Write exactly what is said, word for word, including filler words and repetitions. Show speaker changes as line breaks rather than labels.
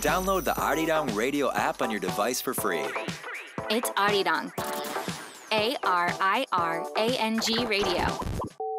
Download the Arirang Radio app on your device for free.
It's Arirang. A R I R A N G Radio.